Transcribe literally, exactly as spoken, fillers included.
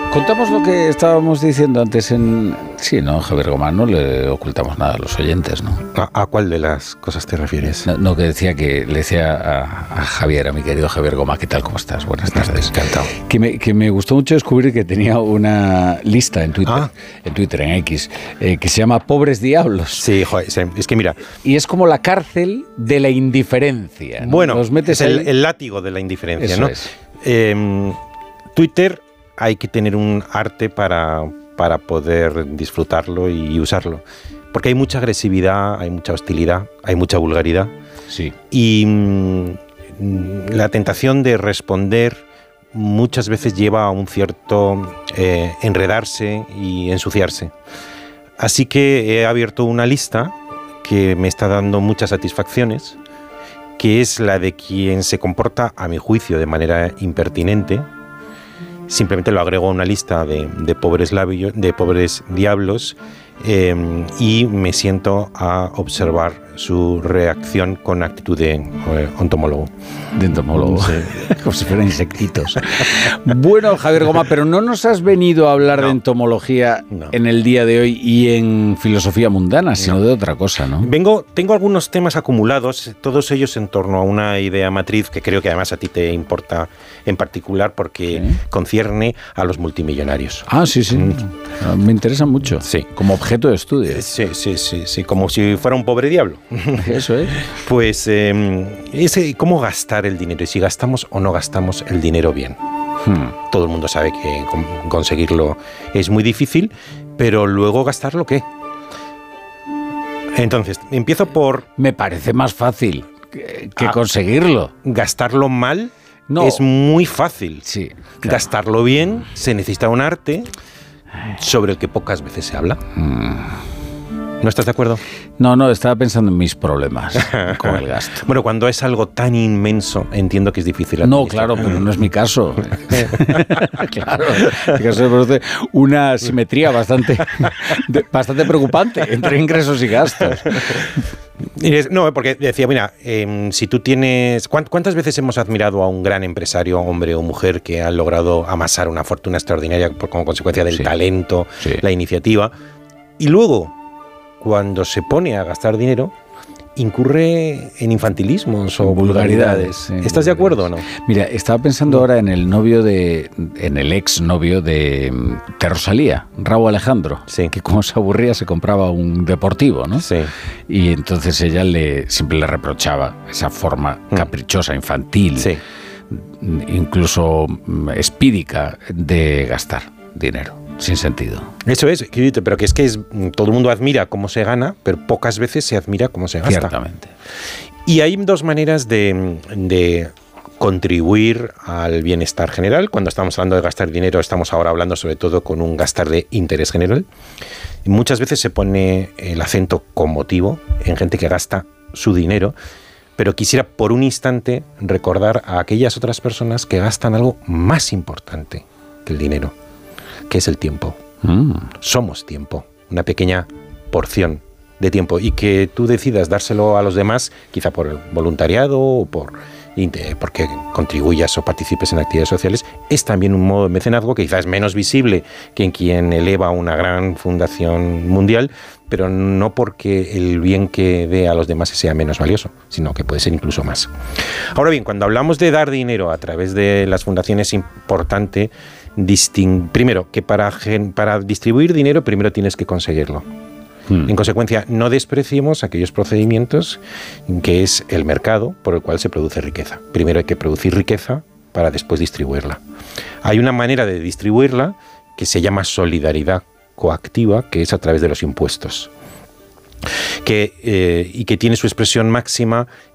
Contamos lo que estábamos diciendo antes en... Sí, no, Javier Gomá, no le ocultamos nada a los oyentes, ¿no? ¿A, a cuál de las cosas te refieres? No, no, que decía que le decía a, a Javier, a mi querido Javier Gomá, ¿qué tal, cómo estás? Buenas tardes. Encantado. Que me, que me gustó mucho descubrir que tenía una lista en Twitter, ah. en Twitter, en X, eh, que se llama Pobres Diablos. Sí, joder, es que mira... Y es como la cárcel de la indiferencia, ¿no? Bueno, Los metes es el, ahí... el látigo de la indiferencia, Eso ¿no? es. Eh, Twitter... hay que tener un arte para, para poder disfrutarlo y usarlo. Porque hay mucha agresividad, hay mucha hostilidad, hay mucha vulgaridad. Sí. Y mmm, la tentación de responder muchas veces lleva a un cierto eh, enredarse y ensuciarse. Así que he abierto una lista que me está dando muchas satisfacciones, que es la de quien se comporta, a mi juicio, de manera impertinente. Simplemente lo agrego a una lista de, de, pobres, labios, de pobres diablos eh, y me siento a observar su reacción con actitud de eh, entomólogo. De entomólogo, sí. Como si fueran insectitos. Bueno, Javier Gomá, pero no nos has venido a hablar no. de entomología no. en el día de hoy y en filosofía mundana, sino no. de otra cosa, ¿no? Vengo, tengo algunos temas acumulados, todos ellos en torno a una idea matriz que creo que además a ti te importa en particular porque ¿sí? concierne a los multimillonarios. Ah, sí, sí. Mm. Me interesa mucho. Sí. Como objeto de estudio. Sí, sí, sí, sí, como si fuera un pobre diablo. Eso es. Pues eh, ese, cómo gastar el dinero y si gastamos o no gastamos el dinero bien. Hmm. Todo el mundo sabe que conseguirlo es muy difícil, pero luego gastarlo, ¿qué? Entonces, empiezo por... Me parece más fácil que, que ah, conseguirlo. Gastarlo mal no. es muy fácil. Sí, claro. Gastarlo bien se necesita un arte sobre el que pocas veces se habla. Hmm. ¿No estás de acuerdo? No, no, estaba pensando en mis problemas con el gasto. Bueno, cuando es algo tan inmenso, entiendo que es difícil. No, claro, pero no es mi caso. Claro, en caso se produce una simetría bastante, bastante preocupante entre ingresos y gastos. No, porque decía, mira, eh, si tú tienes... ¿Cuántas veces hemos admirado a un gran empresario, hombre o mujer, que ha logrado amasar una fortuna extraordinaria por, como consecuencia del sí. talento, sí. la iniciativa, y luego... cuando se pone a gastar dinero, incurre en infantilismos o vulgaridades. Sí, ¿Estás de acuerdo o no? Mira, estaba pensando no. ahora en el novio de, en el ex novio de, de Rosalía, Raúl Alejandro, sí. que como se aburría se compraba un deportivo, ¿no? Sí. Y entonces ella le siempre le reprochaba esa forma caprichosa, infantil, sí. incluso espídica de gastar dinero. Sin sentido. Eso es, pero que es que es, todo el mundo admira cómo se gana, pero pocas veces se admira cómo se gasta. Ciertamente. Y hay dos maneras de, de contribuir al bienestar general. Cuando estamos hablando de gastar dinero, estamos ahora hablando sobre todo con un gastar de interés general. Y muchas veces se pone el acento con motivo en gente que gasta su dinero, pero quisiera por un instante recordar a aquellas otras personas que gastan algo más importante que el dinero, que es el tiempo. Mm. Somos tiempo, una pequeña porción de tiempo, y que tú decidas dárselo a los demás, quizá por el voluntariado o por porque contribuyas o participes en actividades sociales, es también un modo de mecenazgo que quizás es menos visible que en quien eleva una gran fundación mundial, pero no porque el bien que dé a los demás sea menos valioso, sino que puede ser incluso más. Ahora bien, cuando hablamos de dar dinero a través de las fundaciones, es importante distinguir, primero, que para, para distribuir dinero primero tienes que conseguirlo. Hmm. En consecuencia, no despreciemos aquellos procedimientos que es el mercado por el cual se produce riqueza. Primero hay que producir riqueza para después distribuirla. Hay una manera de distribuirla que se llama solidaridad coactiva, que es a través de los impuestos. Que, eh, y que tiene su expresión máxima